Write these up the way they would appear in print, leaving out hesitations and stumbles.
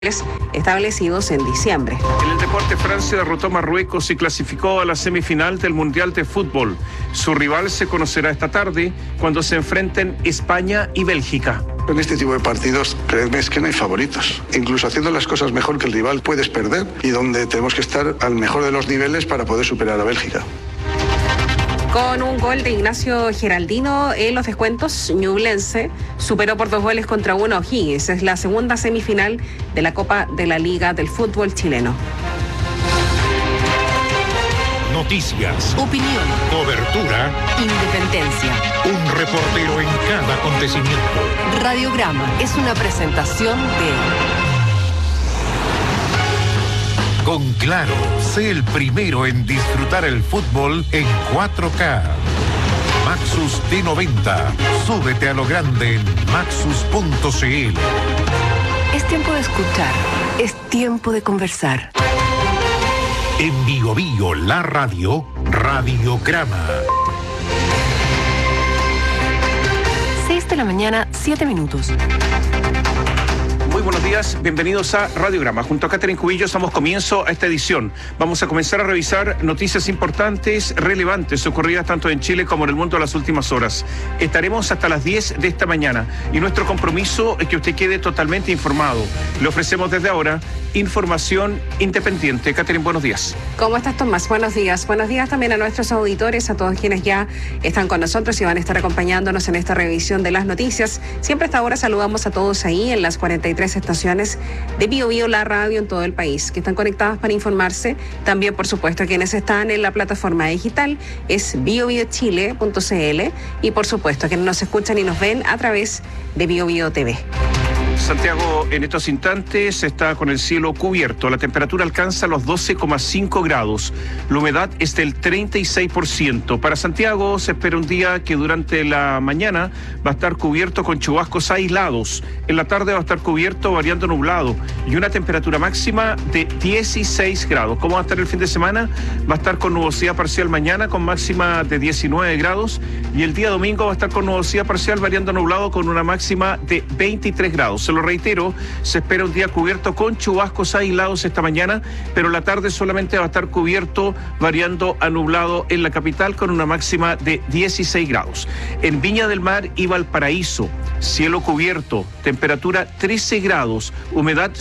establecidos en diciembre. En el deporte, Francia derrotó a Marruecos y clasificó a la semifinal del Mundial de Fútbol. Su rival se conocerá esta tarde cuando se enfrenten España y Bélgica. En este tipo de partidos, créeme, es que no hay favoritos. Incluso haciendo las cosas mejor que el rival puedes perder, y donde tenemos que estar al mejor de los niveles para poder superar a Bélgica. Con un gol de Ignacio Geraldino en los descuentos, Ñublense superó por 2-1 a O'Higgins. Es la segunda semifinal de la Copa de la Liga del Fútbol chileno. Noticias, opinión, cobertura, independencia. Un reportero en cada acontecimiento. Radiograma es una presentación de... Con Claro, sé el primero en disfrutar el fútbol en 4K. Maxus T90. Súbete a lo grande en maxus.cl. Es tiempo de escuchar, es tiempo de conversar. En Bio Bio, la radio, Radiograma. 6 de la mañana, 7 minutos. Muy buenos días, bienvenidos a Radiograma. Junto a Catherine Cubillos damos comienzo a esta edición. Vamos a comenzar a revisar noticias importantes, relevantes, ocurridas tanto en Chile como en el mundo en las últimas horas. Estaremos hasta las 10 de esta mañana y nuestro compromiso es que usted quede totalmente informado. Le ofrecemos desde ahora información independiente. Catherine, buenos días. ¿Cómo estás, Tomás? Buenos días. Buenos días también a nuestros auditores, a todos quienes ya están con nosotros y van a estar acompañándonos en esta revisión de las noticias. Siempre a esta hora saludamos a todos ahí en las 43 estaciones de Bio Bio, la radio en todo el país, que están conectadas para informarse. También, por supuesto, a quienes están en la plataforma digital, es biobiochile.cl, y por supuesto a quienes nos escuchan y nos ven a través de Bio Bio TV. Santiago en estos instantes está con el cielo cubierto. La temperatura alcanza los 12,5 grados. La humedad es del 36%. Para Santiago se espera un día que durante la mañana va a estar cubierto con chubascos aislados. En la tarde va a estar cubierto variando nublado y una temperatura máxima de 16 grados. ¿Cómo va a estar el fin de semana? Va a estar con nubosidad parcial mañana con máxima de 19 grados y el día domingo va a estar con nubosidad parcial variando nublado con una máxima de 23 grados. Se lo reitero, se espera un día cubierto con chubascos aislados esta mañana, pero la tarde solamente va a estar cubierto variando a nublado en la capital con una máxima de 16 grados. En Viña del Mar y Valparaíso, cielo cubierto, temperatura 13 grados, humedad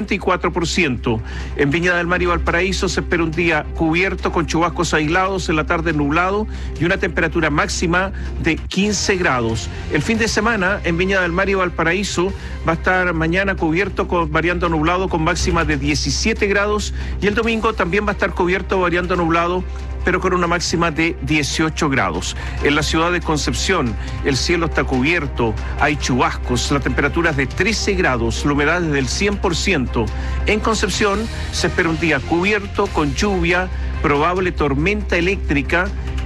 54%. En Viña del Mar y Valparaíso se espera un día cubierto con chubascos aislados, en la tarde nublado y una temperatura máxima de 15 grados. El fin de semana en Viña del Mar y Valparaíso va a estar mañana cubierto con variando nublado con máxima de 17 grados y el domingo también va a estar cubierto variando nublado pero con una máxima de 18 grados. En la ciudad de Concepción el cielo está cubierto, hay chubascos, la temperatura es de 13 grados, la humedad es del 100%. En Concepción se espera un día cubierto con lluvia, probable tormenta eléctrica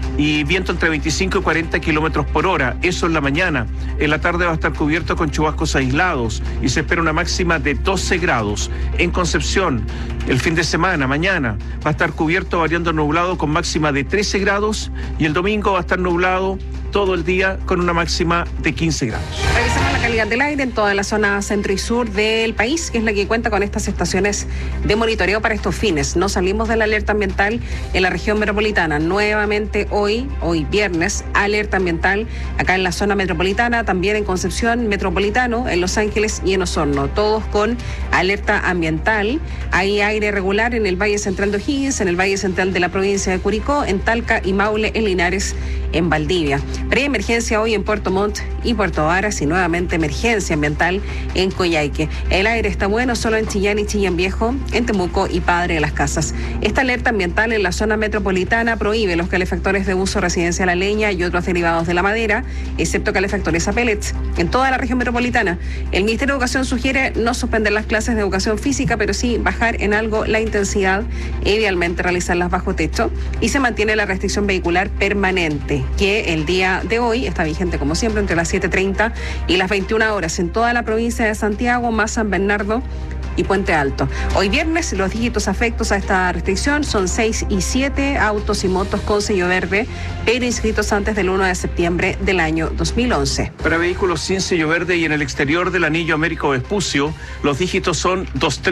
y viento entre 25 y 40 kilómetros por hora. Eso en la mañana. En la tarde va a estar cubierto con chubascos aislados y se espera una máxima de 12 grados. En Concepción, el fin de semana, mañana, va a estar cubierto variando nublado con máxima de 13 grados y el domingo va a estar nublado todo el día con una máxima de 15 grados. Revisamos la calidad del aire en toda la zona centro y sur del país, que es la que cuenta con estas estaciones de monitoreo para estos fines. No salimos de la alerta ambiental en la región metropolitana. Nuevamente hoy viernes, alerta ambiental acá en la zona metropolitana, también en Concepción, Metropolitano, en Los Ángeles y en Osorno. Todos con alerta ambiental. Hay aire regular en el Valle Central de O'Higgins, en el Valle Central de la provincia de Curicó, en Talca y Maule, en Linares, en Valdivia. Preemergencia hoy en Puerto Montt y Puerto Varas y nuevamente emergencia ambiental en Coyhaique. El aire está bueno solo en Chillán y Chillán Viejo, en Temuco y Padre de las Casas. Esta alerta ambiental en la zona metropolitana prohíbe los calefactores de uso residencial a leña y otros derivados de la madera, excepto calefactores a pellets. En toda la región metropolitana, el Ministerio de Educación sugiere no suspender las clases de educación física, pero sí bajar en algo la intensidad e idealmente realizarlas bajo techo, y se mantiene la restricción vehicular permanente, que el día de hoy está vigente como siempre entre las 7:30 y las 21 horas en toda la provincia de Santiago, más San Bernardo, y Puente Alto. Hoy viernes los dígitos afectos a esta restricción son 6 y 7 autos y motos con sello verde, pero inscritos antes del 1 de septiembre del año 2011. Para vehículos sin sello verde y en el exterior del anillo Américo Vespucio, los dígitos son 23.